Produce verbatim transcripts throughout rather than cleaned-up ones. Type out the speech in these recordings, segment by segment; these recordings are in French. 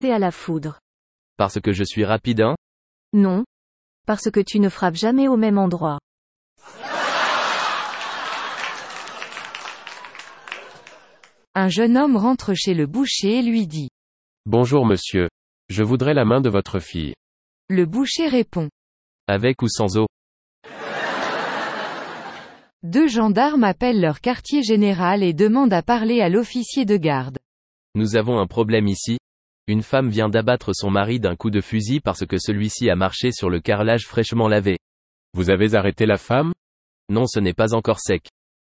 à la foudre. Parce que je suis rapide, hein? Non. Parce que tu ne frappes jamais au même endroit. Un jeune homme rentre chez le boucher et lui dit. Bonjour monsieur. Je voudrais la main de votre fille. Le boucher répond. Avec ou sans eau? Deux gendarmes appellent leur quartier général et demandent à parler à l'officier de garde. Nous avons un problème ici. Une femme vient d'abattre son mari d'un coup de fusil parce que celui-ci a marché sur le carrelage fraîchement lavé. Vous avez arrêté la femme? Non, ce n'est pas encore sec.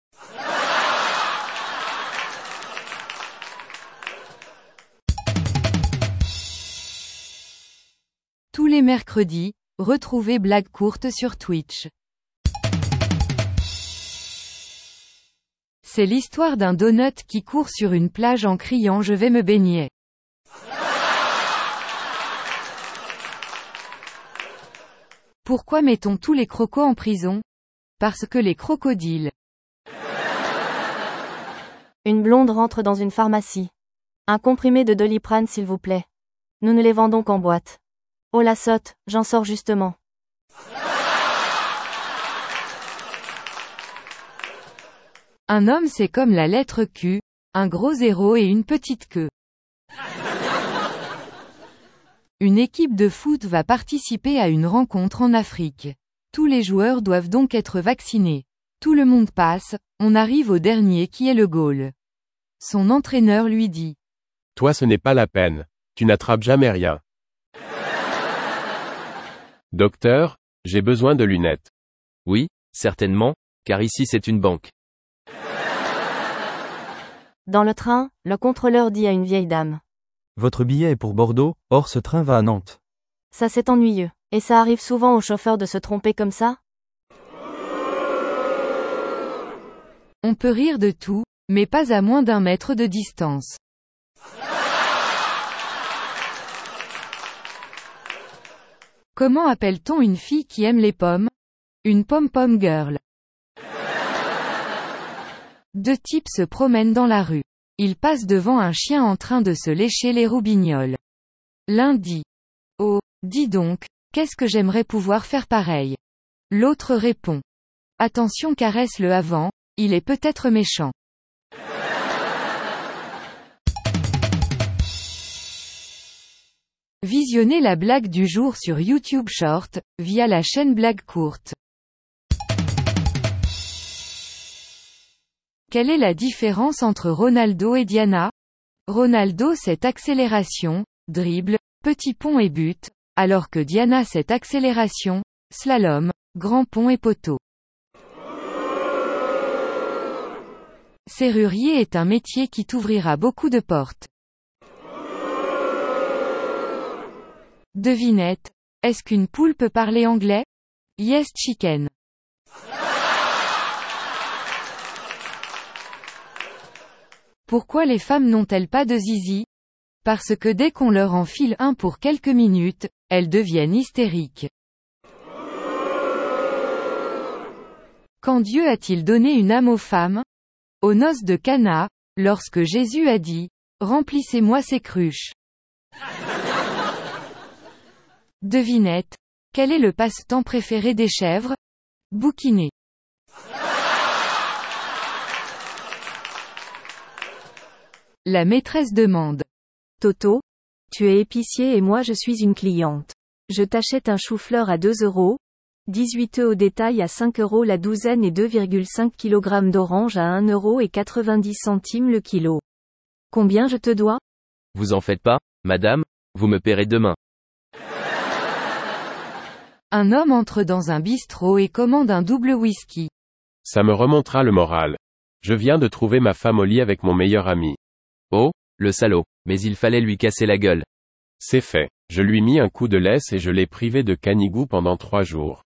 Tous les mercredis, retrouvez Blague courte sur Twitch. C'est l'histoire d'un donut qui court sur une plage en criant « Je vais me baigner ». Pourquoi mettons tous les crocos en prison? Parce que les crocodiles. Une blonde rentre dans une pharmacie. Un comprimé de Doliprane s'il vous plaît. Nous ne les vendons qu'en boîte. Oh la sotte, j'en sors justement. Un homme c'est comme la lettre Q, un gros zéro et une petite queue. Une équipe de foot va participer à une rencontre en Afrique. Tous les joueurs doivent donc être vaccinés. Tout le monde passe, on arrive au dernier qui est le goal. Son entraîneur lui dit. Toi ce n'est pas la peine. Tu n'attrapes jamais rien. Docteur, j'ai besoin de lunettes. Oui, certainement, car ici c'est une banque. Dans le train, le contrôleur dit à une vieille dame. Votre billet est pour Bordeaux, or ce train va à Nantes. Ça c'est ennuyeux. Et ça arrive souvent aux chauffeurs de se tromper comme ça? On peut rire de tout, mais pas à moins d'un mètre de distance. Comment appelle-t-on une fille qui aime les pommes? Une pom-pom girl. Deux types se promènent dans la rue. Ils passent devant un chien en train de se lécher les roubignoles. L'un dit. Oh, dis donc, qu'est-ce que j'aimerais pouvoir faire pareil? L'autre répond. Attention, caresse-le avant, il est peut-être méchant. Visionnez la blague du jour sur YouTube Short, via la chaîne Blague courte. Quelle est la différence entre Ronaldo et Diana? Ronaldo c'est accélération, dribble, petit pont et but, alors que Diana c'est accélération, slalom, grand pont et poteau. Serrurier est un métier qui t'ouvrira beaucoup de portes. Devinette. Est-ce qu'une poule peut parler anglais? Yes chicken. Pourquoi les femmes n'ont-elles pas de zizi? Parce que dès qu'on leur enfile un pour quelques minutes, elles deviennent hystériques. Quand Dieu a-t-il donné une âme aux femmes? Aux noces de Cana, lorsque Jésus a dit, « Remplissez-moi ces cruches ». Devinette. Quel est le passe-temps préféré des chèvres? Bouquiner. La maîtresse demande. Toto? Tu es épicier et moi je suis une cliente. Je t'achète un chou-fleur à deux euros, dix-huit œufs au détail à cinq euros la douzaine et deux virgule cinq kilogrammes d'orange à un euro et quatre-vingt-dix centimes le kilo. Combien je te dois? Vous en faites pas, madame, vous me paierez demain. Un homme entre dans un bistrot et commande un double whisky. Ça me remontera le moral. Je viens de trouver ma femme au lit avec mon meilleur ami. Oh, le salaud, mais il fallait lui casser la gueule. C'est fait. Je lui mis un coup de laisse et je l'ai privé de canigou pendant trois jours.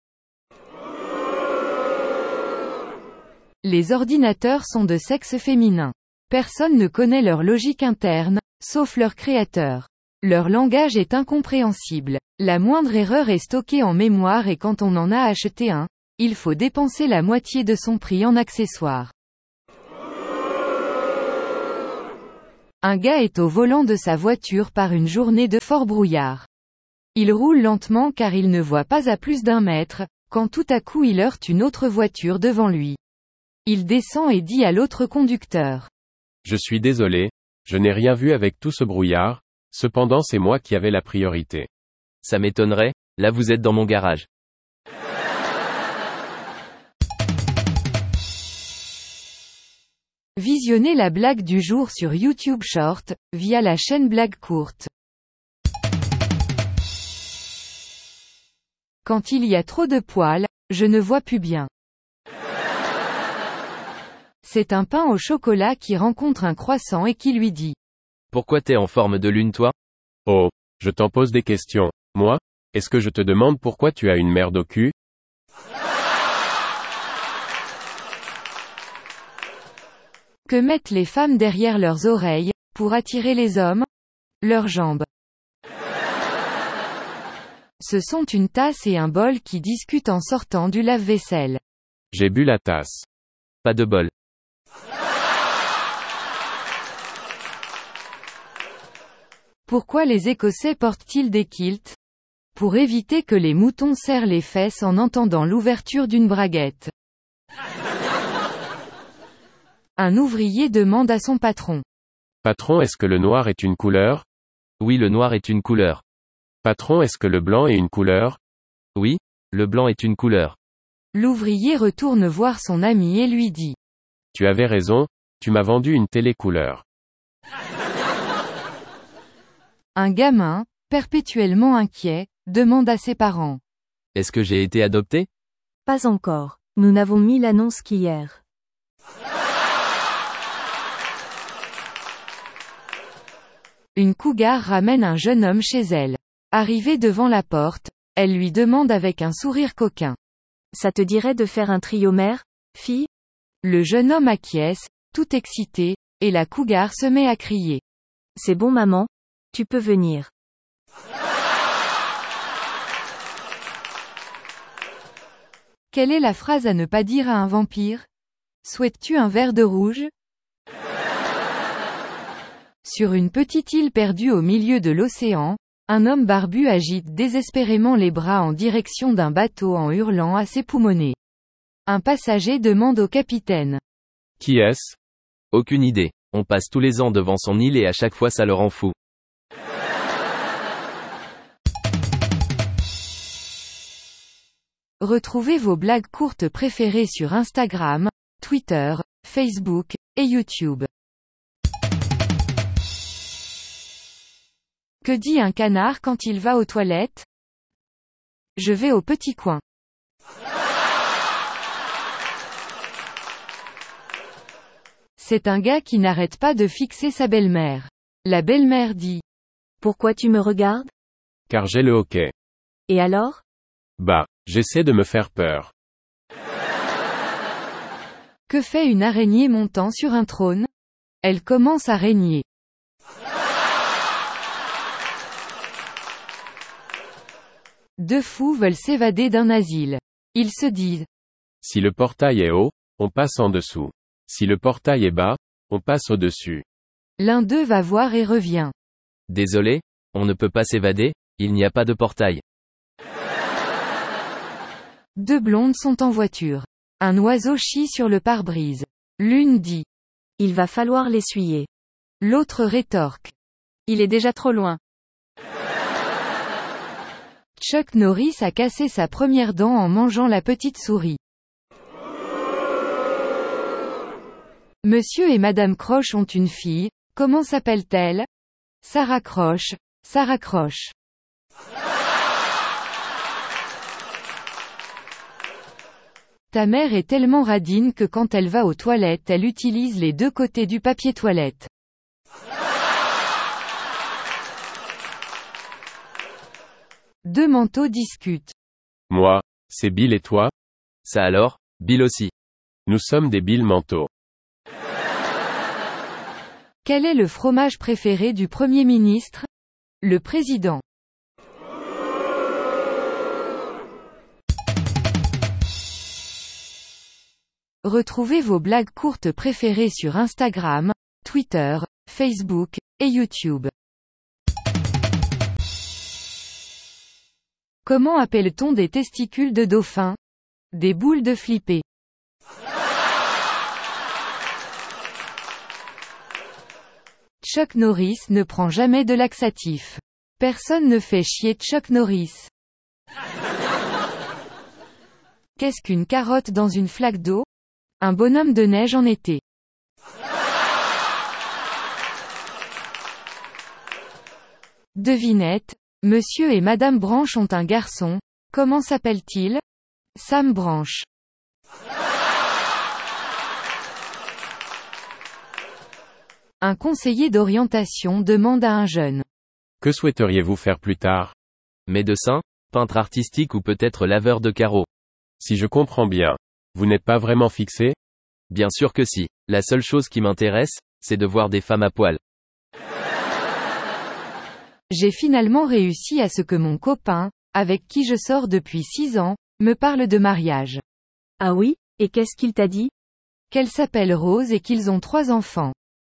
Les ordinateurs sont de sexe féminin. Personne ne connaît leur logique interne, sauf leur créateur. Leur langage est incompréhensible. La moindre erreur est stockée en mémoire et quand on en a acheté un, il faut dépenser la moitié de son prix en accessoires. Un gars est au volant de sa voiture par une journée de fort brouillard. Il roule lentement car il ne voit pas à plus d'un mètre, quand tout à coup il heurte une autre voiture devant lui. Il descend et dit à l'autre conducteur. Je suis désolé, je n'ai rien vu avec tout ce brouillard, cependant c'est moi qui avais la priorité. Ça m'étonnerait, là vous êtes dans mon garage. Visionnez la blague du jour sur YouTube Short, via la chaîne Blague Courte. Quand il y a trop de poils, je ne vois plus bien. C'est un pain au chocolat qui rencontre un croissant et qui lui dit. Pourquoi t'es en forme de lune toi? Oh, je t'en pose des questions. Moi? Est-ce que je te demande pourquoi tu as une merde au cul? Que mettent les femmes derrière leurs oreilles, pour attirer les hommes? Leurs jambes. Ce sont une tasse et un bol qui discutent en sortant du lave-vaisselle. J'ai bu la tasse. Pas de bol. Pourquoi les Écossais portent-ils des kilts? Pour éviter que les moutons serrent les fesses en entendant l'ouverture d'une braguette. Un ouvrier demande à son patron. Patron, est-ce que le noir est une couleur? Oui, le noir est une couleur. Patron, est-ce que le blanc est une couleur? Oui, le blanc est une couleur. L'ouvrier retourne voir son ami et lui dit. Tu avais raison, tu m'as vendu une télé couleur. Un gamin, perpétuellement inquiet, demande à ses parents. Est-ce que j'ai été adopté? Pas encore. Nous n'avons mis l'annonce qu'hier. Une cougar ramène un jeune homme chez elle. Arrivée devant la porte, elle lui demande avec un sourire coquin. Ça te dirait de faire un trio mère, fille? Le jeune homme acquiesce, tout excité, et la cougar se met à crier. C'est bon maman, tu peux venir. Quelle est la phrase à ne pas dire à un vampire? Souhaites-tu un verre de rouge? Sur une petite île perdue au milieu de l'océan, un homme barbu agite désespérément les bras en direction d'un bateau en hurlant assez poumonné. Un passager demande au capitaine. Qui est-ce? Aucune idée. On passe tous les ans devant son île et à chaque fois ça le rend fou. Retrouvez vos blagues courtes préférées sur Instagram, Twitter, Facebook, et YouTube. Que dit un canard quand il va aux toilettes? Je vais au petit coin. C'est un gars qui n'arrête pas de fixer sa belle-mère. La belle-mère dit. Pourquoi tu me regardes? Car j'ai le hoquet. Et alors? Bah, j'essaie de me faire peur. Que fait une araignée montant sur un trône? Elle commence à régner. Deux fous veulent s'évader d'un asile. Ils se disent. Si le portail est haut, on passe en dessous. Si le portail est bas, on passe au-dessus. L'un d'eux va voir et revient. Désolé, on ne peut pas s'évader, il n'y a pas de portail. Deux blondes sont en voiture. Un oiseau chie sur le pare-brise. L'une dit. Il va falloir l'essuyer. L'autre rétorque. Il est déjà trop loin. Chuck Norris a cassé sa première dent en mangeant la petite souris. Monsieur et Madame Croche ont une fille, comment s'appelle-t-elle? Sarah Croche, Sarah Croche. Ta mère est tellement radine que quand elle va aux toilettes elle utilise les deux côtés du papier toilette. Deux manteaux discutent. Moi, c'est Bill et toi? Ça alors, Bill aussi. Nous sommes des Bill manteaux. Quel est le fromage préféré du Premier ministre? Le président. Retrouvez vos blagues courtes préférées sur Instagram, Twitter, Facebook, et YouTube. Comment appelle-t-on des testicules de dauphin? Des boules de flipper. Chuck Norris ne prend jamais de laxatif. Personne ne fait chier Chuck Norris. Qu'est-ce qu'une carotte dans une flaque d'eau? Un bonhomme de neige en été. Devinette, Monsieur et Madame Branche ont un garçon, comment s'appelle-t-il? Sam Branche. Un conseiller d'orientation demande à un jeune. Que souhaiteriez-vous faire plus tard? Médecin, peintre artistique ou peut-être laveur de carreaux. Si je comprends bien, vous n'êtes pas vraiment fixé? Bien sûr que si. La seule chose qui m'intéresse, c'est de voir des femmes à poil. J'ai finalement réussi à ce que mon copain, avec qui je sors depuis six ans, me parle de mariage. Ah oui, et qu'est-ce qu'il t'a dit? Qu'elle s'appelle Rose et qu'ils ont trois enfants.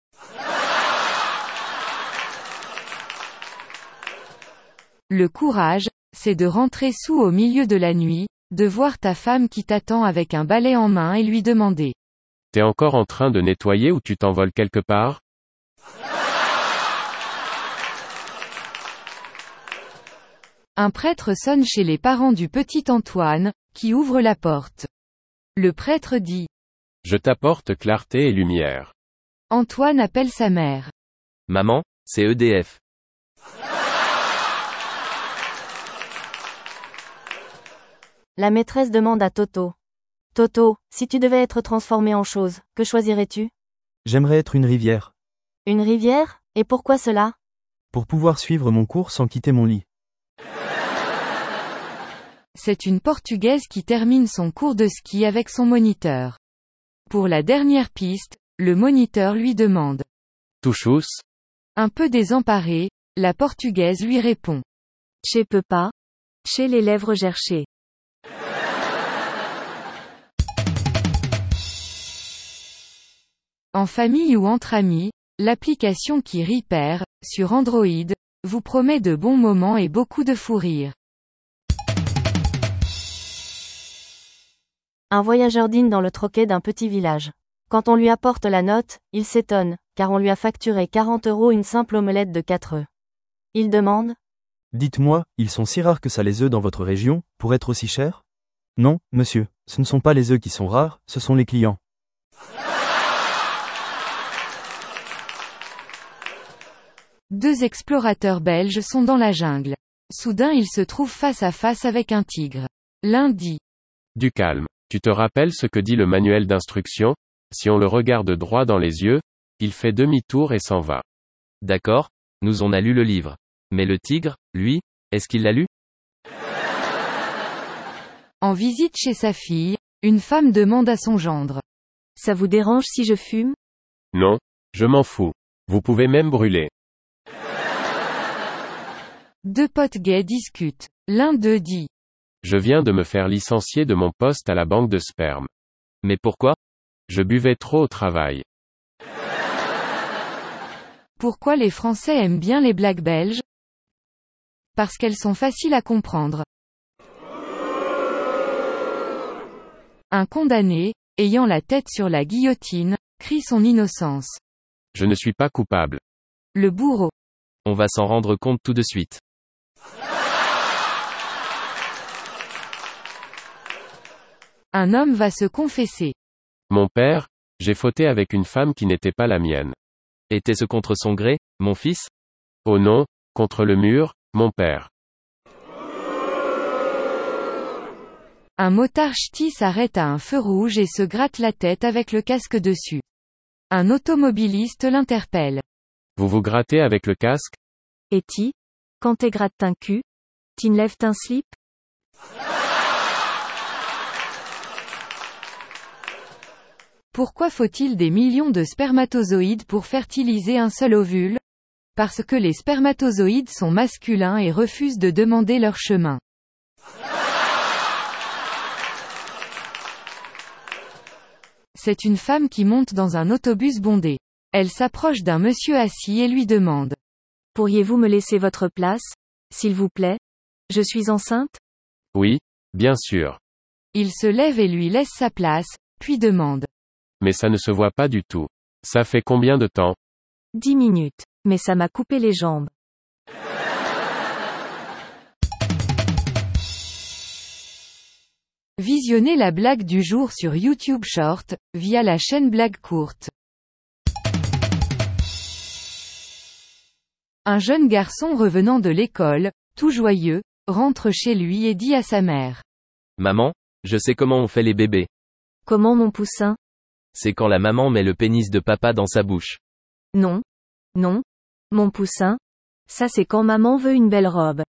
Le courage, c'est de rentrer sous au milieu de la nuit, de voir ta femme qui t'attend avec un balai en main et lui demander. T'es encore en train de nettoyer ou tu t'envoles quelque part? Un prêtre sonne chez les parents du petit Antoine, qui ouvre la porte. Le prêtre dit. Je t'apporte clarté et lumière. Antoine appelle sa mère. Maman, c'est E D F. La maîtresse demande à Toto. Toto, si tu devais être transformé en chose, que choisirais-tu? J'aimerais être une rivière. Une rivière? Et pourquoi cela? Pour pouvoir suivre mon cours sans quitter mon lit. C'est une Portugaise qui termine son cours de ski avec son moniteur. Pour la dernière piste, le moniteur lui demande. Touchous? Un peu désemparée, la Portugaise lui répond. Che peux pas. Chez les lèvres gerchées. En famille ou entre amis, l'application qui Repair, sur Android, vous promet de bons moments et beaucoup de fou rire. Un voyageur dîne dans le troquet d'un petit village. Quand on lui apporte la note, il s'étonne, car on lui a facturé quarante euros une simple omelette de quatre œufs. Il demande. Dites-moi, ils sont si rares que ça les œufs dans votre région, pour être aussi chers? Non, monsieur, ce ne sont pas les œufs qui sont rares, ce sont les clients. Deux explorateurs belges sont dans la jungle. Soudain ils se trouvent face à face avec un tigre. L'un dit. Du calme. Tu te rappelles ce que dit le manuel d'instruction? Si on le regarde droit dans les yeux, il fait demi-tour et s'en va. D'accord, nous on a lu le livre. Mais le tigre, lui, est-ce qu'il l'a lu? En visite chez sa fille, une femme demande à son gendre. Ça vous dérange si je fume? Non, je m'en fous. Vous pouvez même brûler. Deux potes gays discutent. L'un d'eux dit. Je viens de me faire licencier de mon poste à la banque de sperme. Mais pourquoi? Je buvais trop au travail. Pourquoi les Français aiment bien les blagues belges? Parce qu'elles sont faciles à comprendre. Un condamné, ayant la tête sur la guillotine, crie son innocence. Je ne suis pas coupable. Le bourreau. On va s'en rendre compte tout de suite. Un homme va se confesser. Mon père, j'ai fauté avec une femme qui n'était pas la mienne. Était-ce contre son gré, mon fils? Oh non, contre le mur, mon père. Un motard ch'ti s'arrête à un feu rouge et se gratte la tête avec le casque dessus. Un automobiliste l'interpelle. Vous vous grattez avec le casque? Et ti? Quand t'es gratte un cul? T'enlèves un slip? Pourquoi faut-il des millions de spermatozoïdes pour fertiliser un seul ovule? Parce que les spermatozoïdes sont masculins et refusent de demander leur chemin. C'est une femme qui monte dans un autobus bondé. Elle s'approche d'un monsieur assis et lui demande. Pourriez-vous me laisser votre place, s'il vous plaît? Je suis enceinte? Oui, bien sûr. Il se lève et lui laisse sa place, puis demande. Mais ça ne se voit pas du tout. Ça fait combien de temps? Dix minutes. Mais ça m'a coupé les jambes. Visionnez la blague du jour sur YouTube Short, via la chaîne Blague Courte. Un jeune garçon revenant de l'école, tout joyeux, rentre chez lui et dit à sa mère. Maman, je sais comment on fait les bébés. Comment mon poussin? C'est quand la maman met le pénis de papa dans sa bouche. Non. Non. Mon poussin. Ça c'est quand maman veut une belle robe.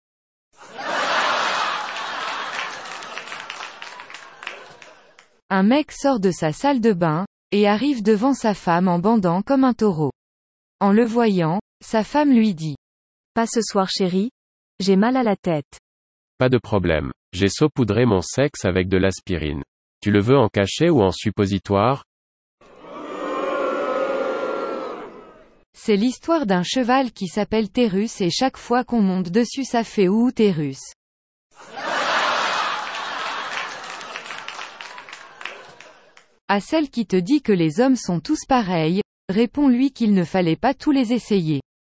Un mec sort de sa salle de bain, et arrive devant sa femme en bandant comme un taureau. En le voyant, sa femme lui dit. Pas ce soir chérie. J'ai mal à la tête. Pas de problème. J'ai saupoudré mon sexe avec de l'aspirine. Tu le veux en cachet ou en suppositoire? C'est l'histoire d'un cheval qui s'appelle Térus et chaque fois qu'on monte dessus ça fait ouh Térus. À celle qui te dit que les hommes sont tous pareils, réponds-lui qu'il ne fallait pas tous les essayer.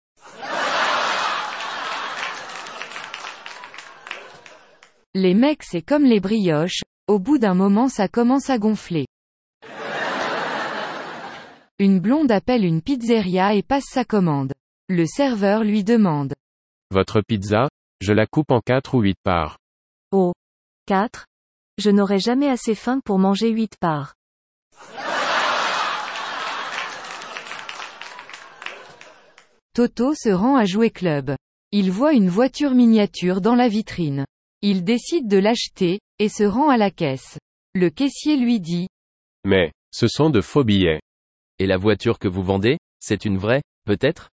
Les mecs c'est comme les brioches, au bout d'un moment ça commence à gonfler. Une blonde appelle une pizzeria et passe sa commande. Le serveur lui demande. Votre pizza? Je la coupe en quatre ou huit parts. Oh. Quatre? Je n'aurai jamais assez faim pour manger huit parts. Toto se rend à Jouet Club. Il voit une voiture miniature dans la vitrine. Il décide de l'acheter, et se rend à la caisse. Le caissier lui dit. Mais, ce sont de faux billets. Et la voiture que vous vendez, c'est une vraie, peut-être?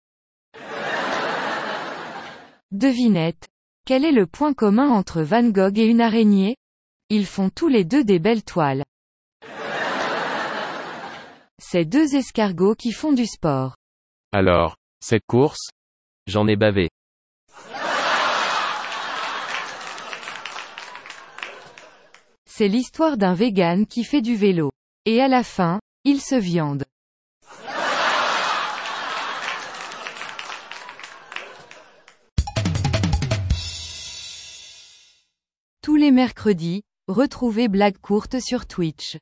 Devinette. Quel est le point commun entre Van Gogh et une araignée? Ils font tous les deux des belles toiles. C'est deux escargots qui font du sport. Alors, cette course? J'en ai bavé. C'est l'histoire d'un vegan qui fait du vélo. Et à la fin, il se viande. Tous les mercredis, retrouvez Blague Courte sur Twitch.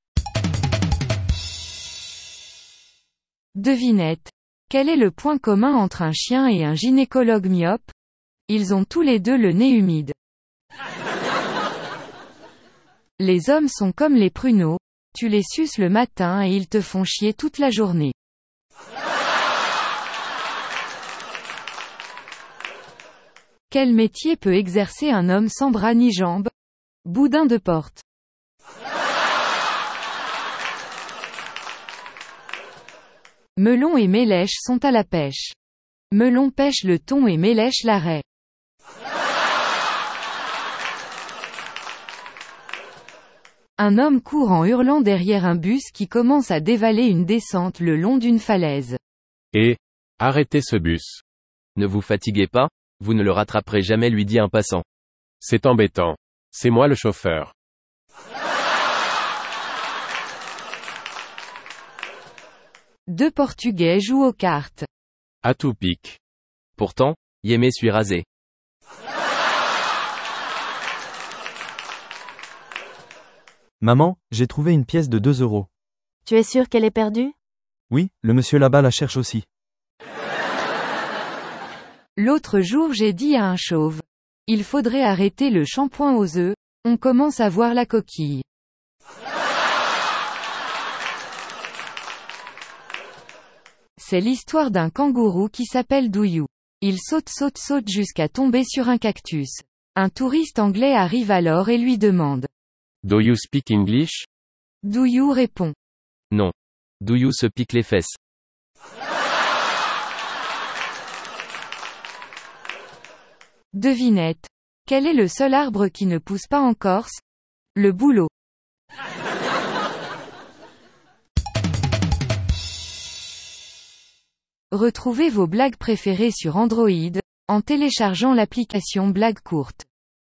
Devinette. Quel est le point commun entre un chien et un gynécologue myope? Ils ont tous les deux le nez humide. Les hommes sont comme les pruneaux, tu les suces le matin et ils te font chier toute la journée. Quel métier peut exercer un homme sans bras ni jambes? Boudin de porte. Melon et Mélèche sont à la pêche. Melon pêche le thon et Mélèche la raie. Un homme court en hurlant derrière un bus qui commence à dévaler une descente le long d'une falaise. Et, arrêtez ce bus. Ne vous fatiguez pas, vous ne le rattraperez jamais, lui dit un passant. C'est embêtant. C'est moi le chauffeur. Deux Portugais jouent aux cartes. À tout pique. Pourtant, Yémé suis rasé. Maman, j'ai trouvé une pièce de deux euros. Tu es sûr qu'elle est perdue? Oui, le monsieur là-bas la cherche aussi. L'autre jour j'ai dit à un chauve. Il faudrait arrêter le shampoing aux œufs, on commence à voir la coquille. C'est l'histoire d'un kangourou qui s'appelle Douyou. Il saute saute saute jusqu'à tomber sur un cactus. Un touriste anglais arrive alors et lui demande. Do you speak English? Douyou répond. Non. Douyou se pique les fesses. Devinette. Quel est le seul arbre qui ne pousse pas en Corse? Le bouleau. Retrouvez vos blagues préférées sur Android, en téléchargeant l'application Blagues courtes.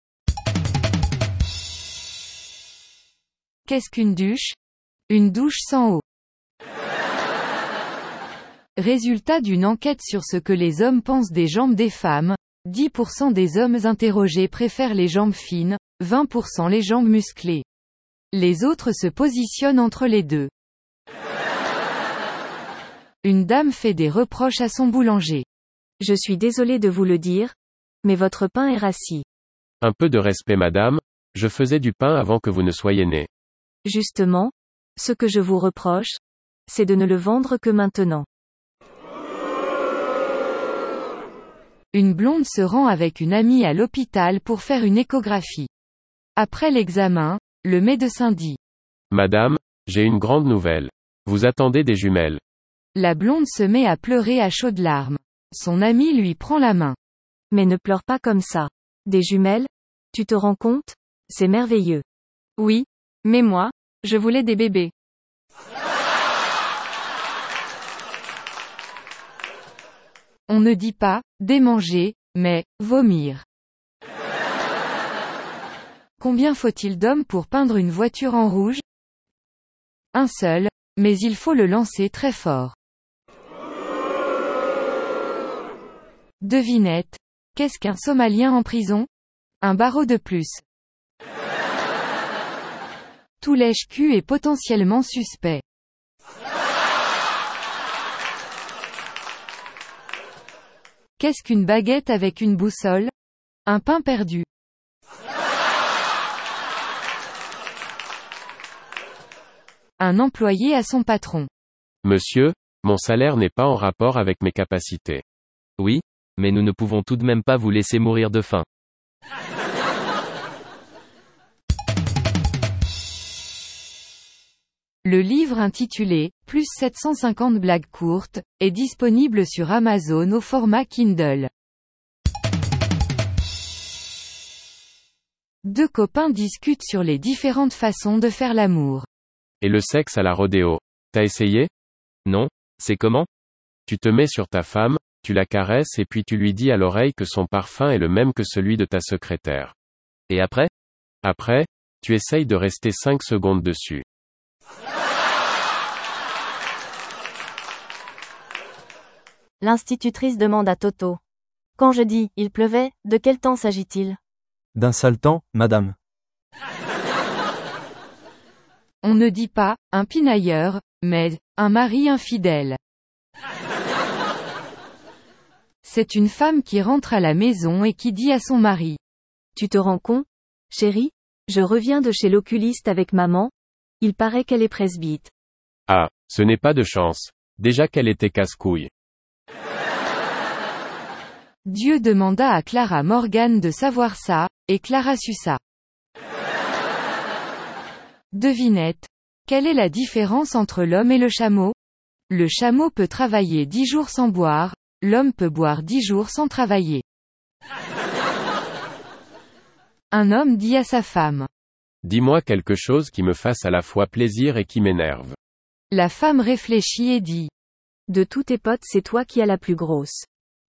Qu'est-ce qu'une douche? Une douche sans eau. Résultat d'une enquête sur ce que les hommes pensent des jambes des femmes, dix pour cent des hommes interrogés préfèrent les jambes fines, vingt pour cent les jambes musclées. Les autres se positionnent entre les deux. Une dame fait des reproches à son boulanger. Je suis désolé de vous le dire, mais votre pain est rassis. Un peu de respect madame, je faisais du pain avant que vous ne soyez née. Justement, ce que je vous reproche, c'est de ne le vendre que maintenant. Une blonde se rend avec une amie à l'hôpital pour faire une échographie. Après l'examen, le médecin dit: Madame, j'ai une grande nouvelle. Vous attendez des jumelles. La blonde se met à pleurer à chaudes larmes. Son ami lui prend la main. Mais ne pleure pas comme ça. Des jumelles? Tu te rends compte? C'est merveilleux. Oui, mais moi, je voulais des bébés. On ne dit pas « démanger », mais « vomir ». Combien faut-il d'hommes pour peindre une voiture en rouge? Un seul, mais il faut le lancer très fort. Devinette. Qu'est-ce qu'un Somalien en prison? Un barreau de plus. Tout lèche-cul est potentiellement suspect. Qu'est-ce qu'une baguette avec une boussole? Un pain perdu. Un employé à son patron. Monsieur, mon salaire n'est pas en rapport avec mes capacités. Oui, mais nous ne pouvons tout de même pas vous laisser mourir de faim. Le livre intitulé « Plus sept cent cinquante blagues courtes » est disponible sur Amazon au format Kindle. Deux copains discutent sur les différentes façons de faire l'amour. Et le sexe à la rodéo. T'as essayé? Non, c'est comment? Tu te mets sur ta femme, tu la caresses et puis tu lui dis à l'oreille que son parfum est le même que celui de ta secrétaire. Et après? Après, tu essayes de rester cinq secondes dessus. L'institutrice demande à Toto. Quand je dis « il pleuvait », de quel temps s'agit-il? D'un sale temps, madame. On ne dit pas « un pinailleur », mais « un mari infidèle ». C'est une femme qui rentre à la maison et qui dit à son mari: Tu te rends compte, chérie? Je reviens de chez l'oculiste avec maman. Il paraît qu'elle est presbyte. Ah, ce n'est pas de chance. Déjà qu'elle était casse-couille. Dieu demanda à Clara Morgan de savoir ça, et Clara sut ça. Devinette. Quelle est la différence entre l'homme et le chameau? Le chameau peut travailler dix jours sans boire, l'homme peut boire dix jours sans travailler. Un homme dit à sa femme: Dis-moi quelque chose qui me fasse à la fois plaisir et qui m'énerve. La femme réfléchit et dit: De tous tes potes, c'est toi qui as la plus grosse.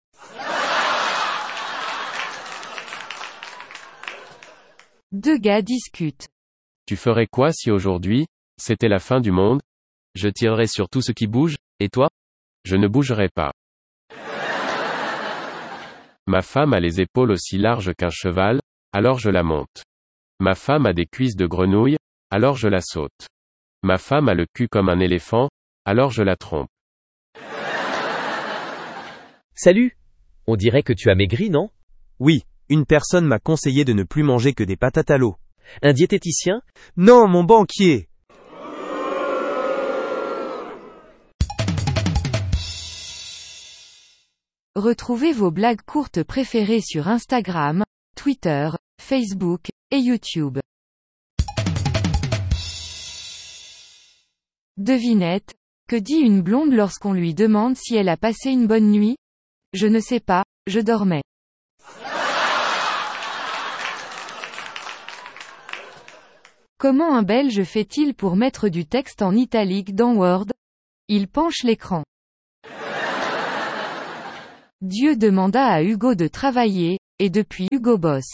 Deux gars discutent. Tu ferais quoi si aujourd'hui, c'était la fin du monde? Je tirerais sur tout ce qui bouge, et toi? Je ne bougerai pas. Ma femme a les épaules aussi larges qu'un cheval, alors je la monte. Ma femme a des cuisses de grenouille, alors je la saute. Ma femme a le cul comme un éléphant, alors je la trompe. Salut! On dirait que tu as maigri, non? Oui, une personne m'a conseillé de ne plus manger que des patates à l'eau. Un diététicien? Non, mon banquier! Retrouvez vos blagues courtes préférées sur Instagram, Twitter, Facebook, et YouTube. Devinette. Que dit une blonde lorsqu'on lui demande si elle a passé une bonne nuit? Je ne sais pas, je dormais. Comment un Belge fait-il pour mettre du texte en italique dans Word? Il penche l'écran. Dieu demanda à Hugo de travailler, et depuis Hugo bosse.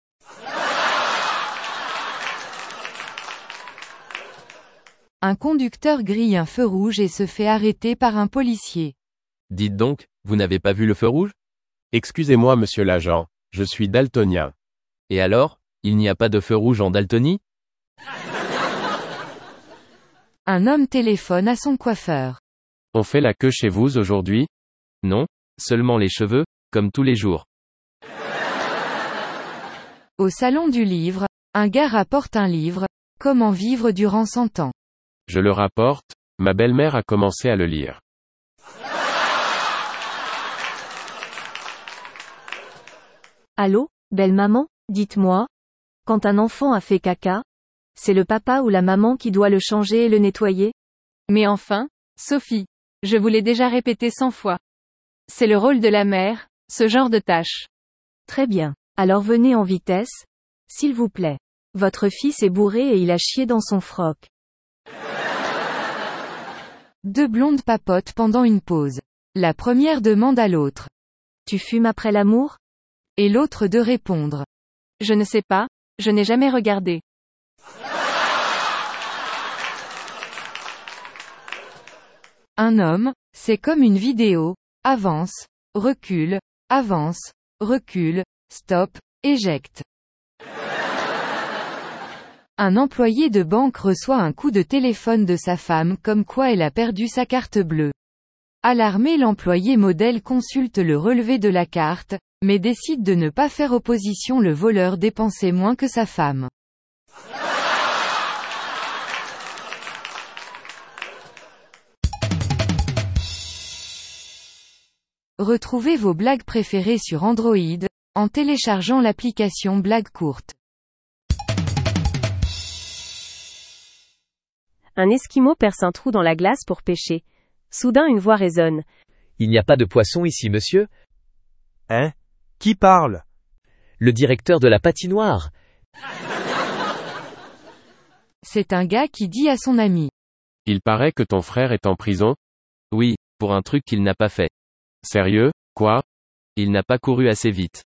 Un conducteur grille un feu rouge et se fait arrêter par un policier. Dites donc, vous n'avez pas vu le feu rouge? Excusez-moi monsieur l'agent, je suis daltonien. Et alors, il n'y a pas de feu rouge en Daltonie? Un homme téléphone à son coiffeur. On fait la queue chez vous aujourd'hui? Non, seulement les cheveux, comme tous les jours. Au salon du livre, un gars rapporte un livre, Comment vivre durant cent ans. Je le rapporte, ma belle-mère a commencé à le lire. Allô, belle maman, dites-moi. Quand un enfant a fait caca, c'est le papa ou la maman qui doit le changer et le nettoyer? Mais enfin, Sophie, je vous l'ai déjà répété cent fois. C'est le rôle de la mère, ce genre de tâche. Très bien. Alors venez en vitesse, s'il vous plaît. Votre fils est bourré et il a chié dans son froc. Deux blondes papotent pendant une pause. La première demande à l'autre. Tu fumes après l'amour? Et l'autre de répondre. Je ne sais pas, je n'ai jamais regardé. Un homme, c'est comme une vidéo, avance, recule, avance, recule, stop, éjecte. Un employé de banque reçoit un coup de téléphone de sa femme comme quoi elle a perdu sa carte bleue. Alarmé, l'employé modèle consulte le relevé de la carte, mais décide de ne pas faire opposition. Le voleur dépensait moins que sa femme. Retrouvez vos blagues préférées sur Android, en téléchargeant l'application Blagues courtes. Un Esquimau perce un trou dans la glace pour pêcher. Soudain une voix résonne. Il n'y a pas de poisson ici, monsieur? Hein? Qui parle? Le directeur de la patinoire. C'est un gars qui dit à son ami. Il paraît que ton frère est en prison? Oui, pour un truc qu'il n'a pas fait. Sérieux, quoi? Il n'a pas couru assez vite.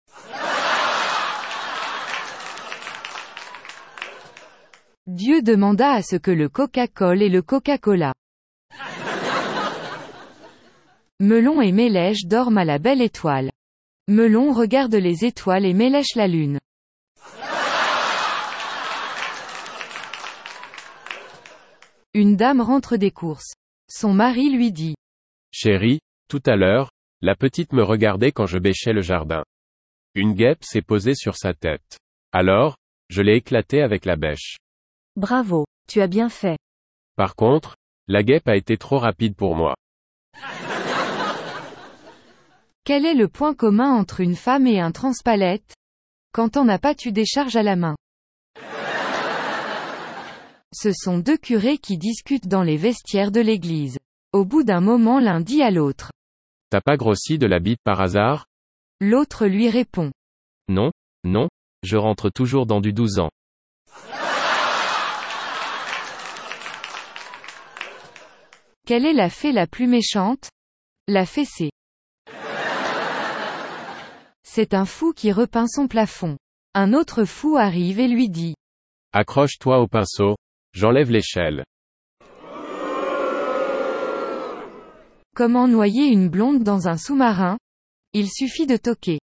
Dieu demanda à ce que le Coca-Cola et le Coca-Cola. Melon et Mélèche dorment à la belle étoile. Melon regarde les étoiles et Mélèche la lune. Une dame rentre des courses. Son mari lui dit. Chérie, tout à l'heure, la petite me regardait quand je bêchais le jardin. Une guêpe s'est posée sur sa tête. Alors, je l'ai éclatée avec la bêche. Bravo, tu as bien fait. Par contre, la guêpe a été trop rapide pour moi. Quel est le point commun entre une femme et un transpalette? Quand on n'a pas, tu décharges à la main. Ce sont deux curés qui discutent dans les vestiaires de l'église. Au bout d'un moment, l'un dit à l'autre. T'as pas grossi de la bite par hasard? L'autre lui répond. Non, non, je rentre toujours dans du douze ans. Quelle est la fée la plus méchante? La fessée. C'est un fou qui repeint son plafond. Un autre fou arrive et lui dit. Accroche-toi au pinceau, j'enlève l'échelle. Comment noyer une blonde dans un sous-marin? Il suffit de toquer.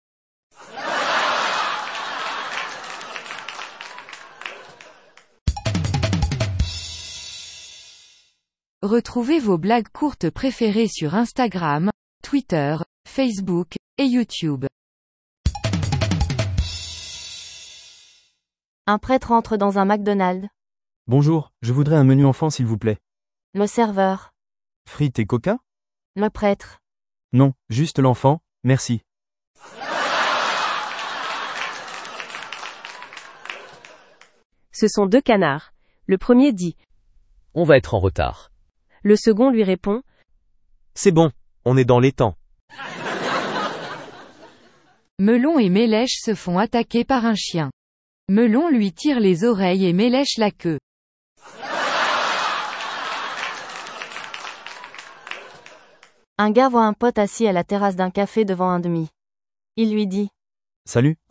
Retrouvez vos blagues courtes préférées sur Instagram, Twitter, Facebook, et YouTube. Un prêtre entre dans un McDonald's. Bonjour, je voudrais un menu enfant s'il vous plaît. Le serveur. Frites et coca? Le prêtre. Non, juste l'enfant, merci. Ce sont deux canards. Le premier dit. On va être en retard. Le second lui répond. C'est bon, on est dans les temps. Melon et Mélèche se font attaquer par un chien. Melon lui tire les oreilles et Mélèche la queue. Un gars voit un pote assis à la terrasse d'un café devant un demi. Il lui dit. Salut,